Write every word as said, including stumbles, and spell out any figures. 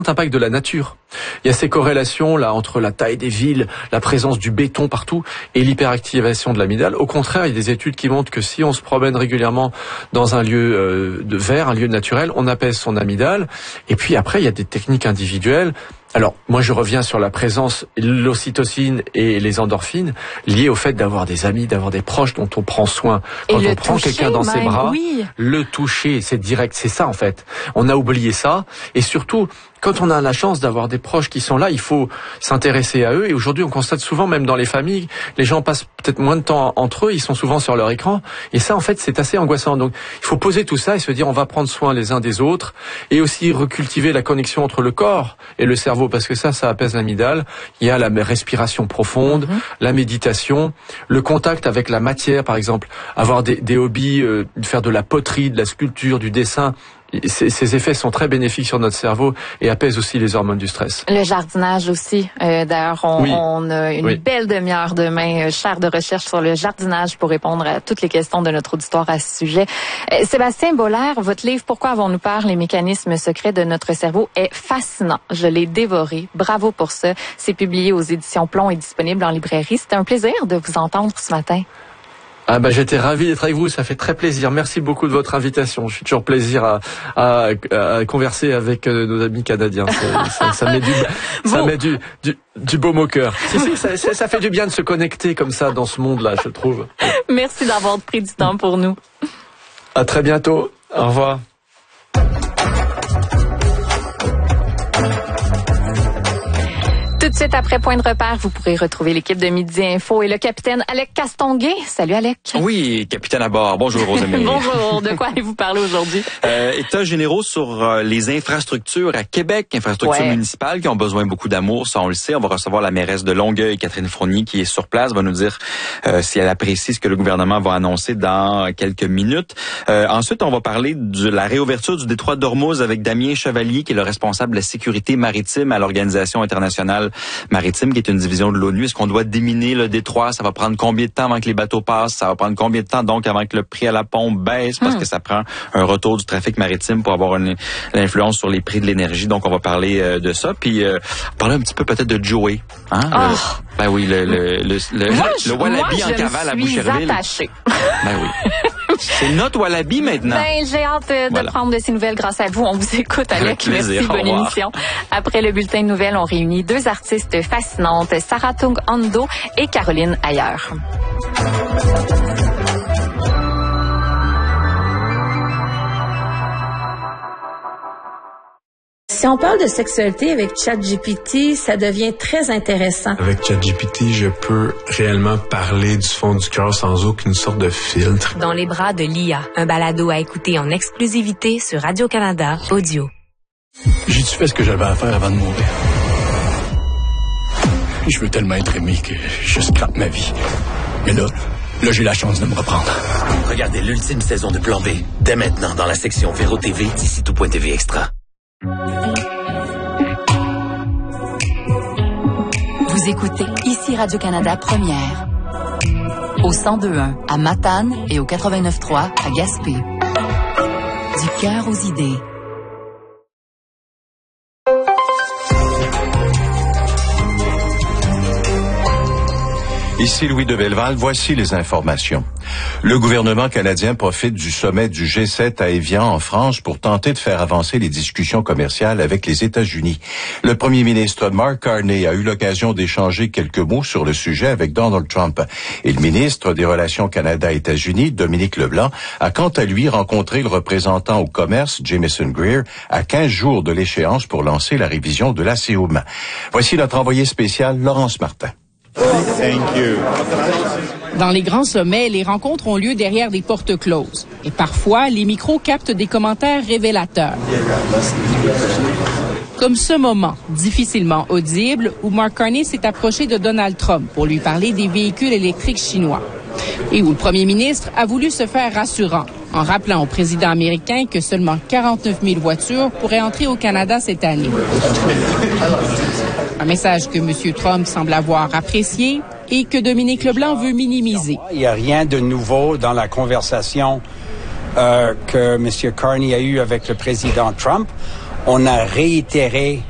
impact de la nature. Il y a ces corrélations là entre la taille des villes, la présence du béton partout et l'hyperactivation de l'amygdale. Au contraire, il y a des études qui montrent que si on se promène régulièrement dans un lieu euh, de vert, un lieu naturel, on apaise son amygdale. Et puis après, il y a des techniques individuelles. Alors, moi, je reviens sur la présence, l'ocytocine et les endorphines liées au fait d'avoir des amis, d'avoir des proches dont on prend soin. Quand on prend quelqu'un dans ses bras, oui. le toucher, c'est direct, c'est ça en fait. On a oublié ça. Et surtout, quand on a la chance d'avoir des proches qui sont là, il faut s'intéresser à eux. Et aujourd'hui, on constate souvent, même dans les familles, les gens passent peut-être moins de temps entre eux, ils sont souvent sur leur écran. Et ça, en fait, c'est assez angoissant. Donc, il faut poser tout ça et se dire, on va prendre soin les uns des autres. Et aussi recultiver la connexion entre le corps et le cerveau, parce que ça, ça apaise l'amygdale. Il y a la respiration profonde, mmh. la méditation, le contact avec la matière, par exemple. Avoir des, des hobbies, euh, faire de la poterie, de la sculpture, du dessin. Ces, ces effets sont très bénéfiques sur notre cerveau et apaisent aussi les hormones du stress. Le jardinage aussi. Euh, d'ailleurs, on, oui. on a une oui. belle demi-heure demain, euh, chaire de recherche sur le jardinage pour répondre à toutes les questions de notre auditoire à ce sujet. Euh, Sébastien Bollaert, votre livre « Pourquoi avons-nous peur? Les mécanismes secrets de notre cerveau » est fascinant. Je l'ai dévoré. Bravo pour ça. C'est publié aux éditions Plomb et disponible en librairie. C'était un plaisir de vous entendre ce matin. Ah bah j'étais ravi d'être avec vous, ça fait très plaisir. Merci beaucoup de votre invitation. Je suis toujours plaisir à, à, à converser avec nos amis canadiens. Ça, ça, ça met du, ça bon. met du, du, du baume au cœur. Si, si, ça, ça, ça fait du bien de se connecter comme ça dans ce monde-là, je trouve. Merci d'avoir pris du temps pour nous. À très bientôt. Au revoir. Tout de suite après Point de repère, vous pourrez retrouver l'équipe de Midi Info et le capitaine Alec Castonguay. Salut Alec. Oui, capitaine à bord. Bonjour Rosemary. Bonjour. De quoi allez-vous parler aujourd'hui? Euh, états généraux sur euh, les infrastructures à Québec, infrastructures ouais. municipales qui ont besoin beaucoup d'amour, ça on le sait. On va recevoir la mairesse de Longueuil, Catherine Fournier, qui est sur place, va nous dire euh, si elle apprécie ce que le gouvernement va annoncer dans quelques minutes. Euh, ensuite, on va parler de la réouverture du détroit d'Ormuz avec Damien Chevalier, qui est le responsable de la sécurité maritime à l'Organisation internationale maritime, qui est une division de l'ONU. Est-ce qu'on doit déminer le détroit? Ça va prendre combien de temps avant que les bateaux passent? Ça va prendre combien de temps donc avant que le prix à la pompe baisse? Parce hmm. que ça prend un retour du trafic maritime pour avoir une, une influence sur les prix de l'énergie. Donc, on va parler euh, de ça. Puis, euh, parler un petit peu peut-être de Joey. Hein? Oh. Le, ben oui, le, le, le, le, moi, le wallaby moi, en cavale à Boucherville. Attachée. Ben oui. C'est notre wallaby maintenant. Ben, j'ai hâte de voilà. prendre de ces nouvelles grâce à vous. On vous écoute, Alec. Merci, bonne émission. Après le bulletin de nouvelles, on réunit deux artistes fascinantes, Sarah Tung Ando et Caroline Ayer. Si on parle de sexualité avec ChatGPT, ça devient très intéressant. Avec ChatGPT, je peux réellement parler du fond du cœur sans aucune sorte de filtre. Dans les bras de l'I A, un balado à écouter en exclusivité sur Radio-Canada Audio. J'ai-tu fait ce que j'avais à faire avant de mourir? Je veux tellement être aimé que je scrape ma vie. Mais là, là, j'ai la chance de me reprendre. Regardez l'ultime saison de Plan B, dès maintenant dans la section Véro T V d'ici tout point T V Extra. Vous écoutez ici Radio-Canada Première. Au cent deux point un à Matane et au quatre-vingt-neuf point trois à Gaspé. Du cœur aux idées. Ici Louis de Belleval, voici les informations. Le gouvernement canadien profite du sommet du G sept à Évian en France pour tenter de faire avancer les discussions commerciales avec les États-Unis. Le premier ministre Mark Carney a eu l'occasion d'échanger quelques mots sur le sujet avec Donald Trump. Et le ministre des Relations Canada-États-Unis, Dominique Leblanc, a quant à lui rencontré le représentant au commerce, Jamieson Greer, à quinze jours de l'échéance pour lancer la révision de l'A C E U M. Voici notre envoyé spécial, Laurence Martin. Thank you. Dans les grands sommets, les rencontres ont lieu derrière des portes closes. Et parfois, les micros captent des commentaires révélateurs. Comme ce moment, difficilement audible, où Mark Carney s'est approché de Donald Trump pour lui parler des véhicules électriques chinois. Et où le premier ministre a voulu se faire rassurant, en rappelant au président américain que seulement quarante-neuf mille voitures pourraient entrer au Canada cette année. Un message que M. Trump semble avoir apprécié et que Dominique Leblanc veut minimiser. Il n'y a rien de nouveau dans la conversation euh, que M. Carney a eue avec le président Trump. On a réitéré